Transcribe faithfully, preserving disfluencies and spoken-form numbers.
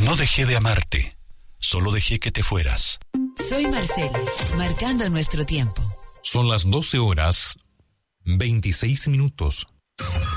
No dejé de amarte, solo dejé que te fueras. Soy Marcela, marcando nuestro tiempo. Son las doce horas, veintiséis minutos.